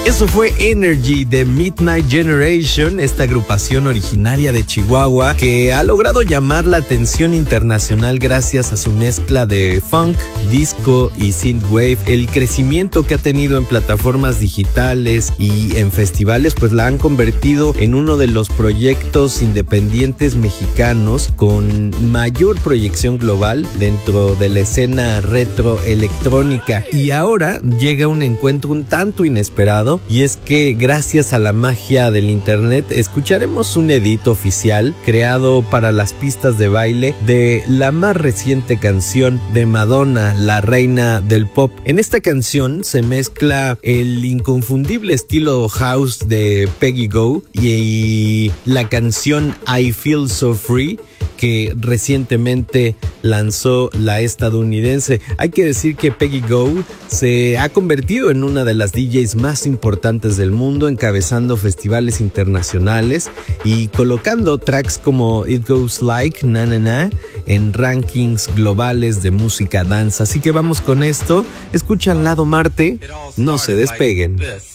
Eso fue Energy de Midnight Generation, esta agrupación originaria de Chihuahua que ha logrado llamar la atención internacional gracias a su mezcla de funk, disco y synthwave. El crecimiento que ha tenido en plataformas digitales y en festivales pues la han convertido en uno de los proyectos independientes mexicanos con mayor proyección global dentro de la escena retroelectrónica. Y ahora llega un encuentro un tanto inesperado, y es que gracias a la magia del internet escucharemos un edit oficial creado para las pistas de baile de la más reciente canción de Madonna, la reina del pop. En esta canción se mezcla el inconfundible estilo house de Peggy Gou y la canción I Feel So Free que recientemente lanzó la estadounidense. Hay que decir que Peggy Gou se ha convertido en una de las DJs más importantes del mundo, encabezando festivales internacionales y colocando tracks como It Goes Like Na Na Na en rankings globales de música danza. Así que vamos con esto. Escuchan Lado Marte, no se despeguen.